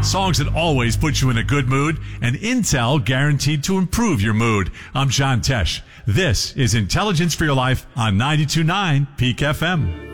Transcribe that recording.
songs that always put you in a good mood, and Intel guaranteed to improve your mood. I'm John Tesh. This is Intelligence for Your Life on 92.9 Peak FM.